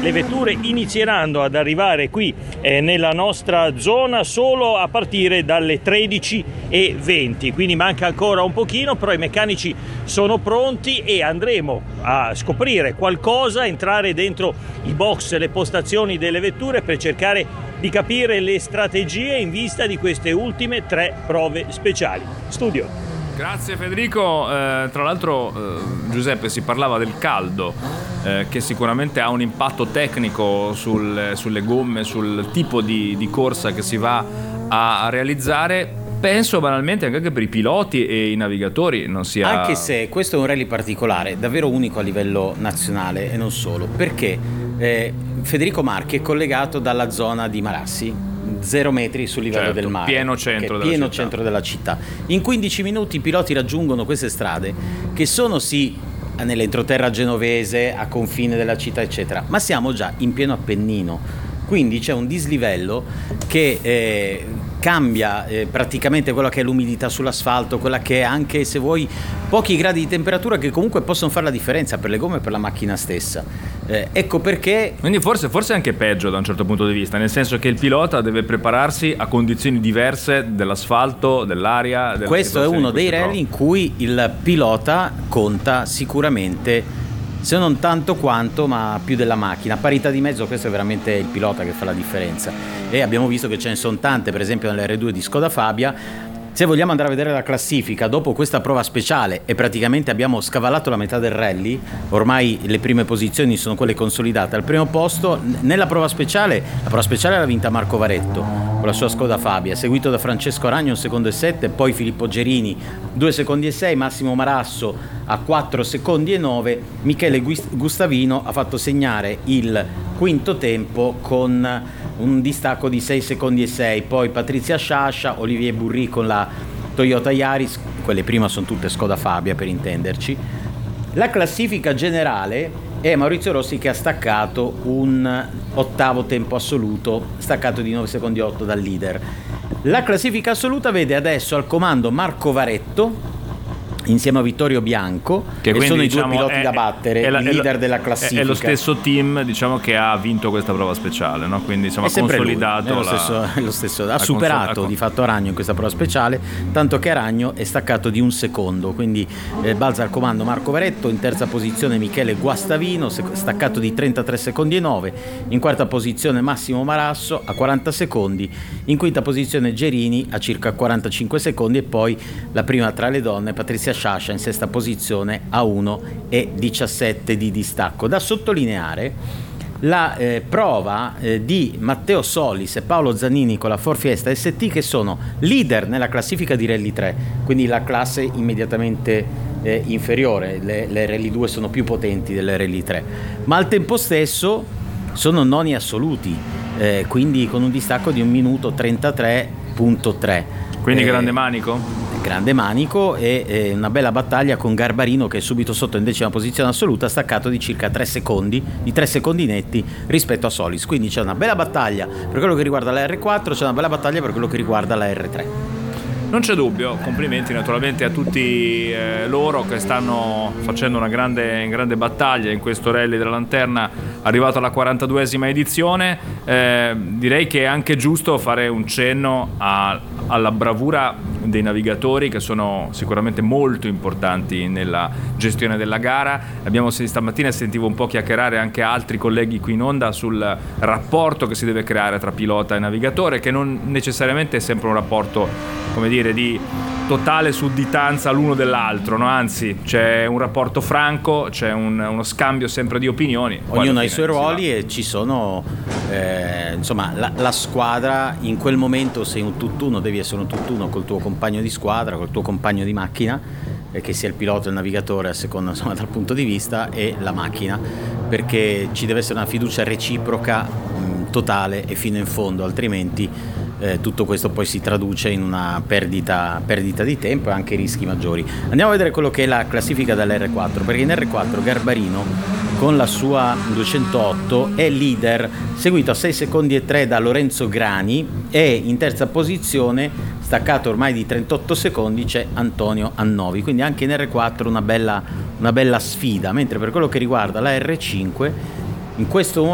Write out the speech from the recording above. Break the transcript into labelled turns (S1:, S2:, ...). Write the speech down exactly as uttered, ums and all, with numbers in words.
S1: le vetture inizieranno ad arrivare qui eh, nella nostra zona solo a partire dalle tredici e venti, quindi manca ancora un pochino, però i meccanici sono pronti e andremo a scoprire qualcosa, entrare dentro i box, le postazioni delle vetture per cercare di capire le strategie in vista di queste ultime tre prove speciali. Studio.
S2: Grazie Federico, eh, tra l'altro eh, Giuseppe, si parlava del caldo eh, che sicuramente ha un impatto tecnico sul, sulle gomme, sul tipo di, di corsa che si va a, a realizzare. Penso banalmente anche che per i piloti e i navigatori non sia...
S3: Anche se questo è un rally particolare, davvero unico a livello nazionale e non solo, perché eh, Federico Marchi è collegato dalla zona di Marassi, zero metri sul livello
S2: certo,
S3: del mare,
S2: pieno centro, della,
S3: pieno
S2: città.
S3: centro della città. In quindici minuti i piloti raggiungono queste strade che sono sì nell'entroterra genovese, a confine della città eccetera, ma siamo già in pieno Appennino, quindi c'è un dislivello che eh, cambia eh, praticamente quella che è l'umidità sull'asfalto, quella che è anche, se vuoi, pochi gradi di temperatura che comunque possono fare la differenza per le gomme e per la macchina stessa. Eh, ecco perché...
S2: Quindi forse, forse anche peggio da un certo punto di vista, nel senso che il pilota deve prepararsi a condizioni diverse dell'asfalto, dell'aria... Della
S3: Questo è uno dei rally in cui il pilota conta sicuramente, se non tanto quanto, ma più della macchina. A parità di mezzo questo è veramente il pilota che fa la differenza. E abbiamo visto che ce ne sono tante, per esempio nell'R due di Skoda Fabia. Se vogliamo andare a vedere la classifica, dopo questa prova speciale e praticamente abbiamo scavallato la metà del rally, ormai le prime posizioni sono quelle consolidate. Al primo posto, nella prova speciale, la prova speciale l'ha vinta Marco Varetto con la sua Skoda Fabia, seguito da Francesco Aragno, un secondo e sette, poi Filippo Gerini, due secondi e sei, Massimo Marasso a quattro secondi e nove, Michele Gustavino ha fatto segnare il quinto tempo con un distacco di sei secondi e sei, poi Patrizia Sciascia, Olivier Burri con la Toyota Yaris, quelle prima sono tutte Skoda Fabia per intenderci. La classifica generale è Maurizio Rossi che ha staccato un ottavo tempo assoluto, staccato di nove secondi e otto dal leader. La classifica assoluta vede adesso al comando Marco Varetto insieme a Vittorio Bianco, che quindi, sono diciamo, i due piloti
S2: è,
S3: da battere,
S2: è la,
S3: il leader
S2: è,
S3: della classifica.
S2: È lo stesso team, diciamo, che ha vinto questa prova speciale, no? Quindi insomma ha consolidato
S3: lui, è lo,
S2: la,
S3: stesso, è lo stesso, ha superato consol- di fatto Aragno in questa prova speciale, tanto che Aragno è staccato di un secondo, quindi eh, balza al comando Marco Varetto, in terza posizione Michele Guastavino, staccato di trentatré secondi e nove, in quarta posizione Massimo Marasso a quaranta secondi, in quinta posizione Gerini a circa quarantacinque secondi e poi la prima tra le donne Patrizia Sciascia in sesta posizione a uno e diciassette di distacco. Da sottolineare la eh, prova eh, di Matteo Solis e Paolo Zannini con la Ford Fiesta S T, che sono leader nella classifica di Rally tre, quindi la classe immediatamente eh, inferiore. Le, le Rally due sono più potenti delle Rally tre, ma al tempo stesso sono noni assoluti, eh, quindi con un distacco di un minuto trentatré virgola tre.
S2: Quindi
S3: eh,
S2: grande manico?
S3: Grande manico e eh, una bella battaglia con Garbarino che è subito sotto in decima posizione assoluta, staccato di circa tre secondi, di tre secondi netti rispetto a Solis. Quindi c'è una bella battaglia per quello che riguarda la R quattro, c'è una bella battaglia per quello che riguarda la R tre.
S2: Non c'è dubbio, complimenti naturalmente a tutti eh, loro che stanno facendo una grande, grande battaglia in questo rally della Lanterna, arrivato alla quarantaduesima edizione. Eh, direi che è anche giusto fare un cenno a, alla bravura dei navigatori, che sono sicuramente molto importanti nella gestione della gara. Abbiamo stamattina sentivo un po' chiacchierare anche altri colleghi qui in onda sul rapporto che si deve creare tra pilota e navigatore, che non necessariamente è sempre un rapporto, come dire, di totale sudditanza l'uno dell'altro, no? Anzi, c'è un rapporto franco, c'è un, uno scambio sempre di opinioni.
S3: Ognuno ha i suoi ruoli e ci sono eh, insomma la, la squadra in quel momento. Sei un tutt'uno, devi essere un tutt'uno col tuo compagno di squadra, col tuo compagno di macchina, eh, che sia il pilota o il navigatore a seconda, insomma, dal punto di vista, e la macchina, perché ci deve essere una fiducia reciproca mh, totale e fino in fondo, altrimenti Eh, tutto questo poi si traduce in una perdita, perdita di tempo e anche rischi maggiori. Andiamo a vedere quello che è la classifica dell'R quattro, perché in R quattro Garbarino con la sua duecentootto è leader, seguito a sei secondi e tre da Lorenzo Grani, e in terza posizione, staccato ormai di trentotto secondi, c'è Antonio Annovi. Quindi anche in R quattro una bella, una bella sfida, mentre per quello che riguarda la R cinque in questo momento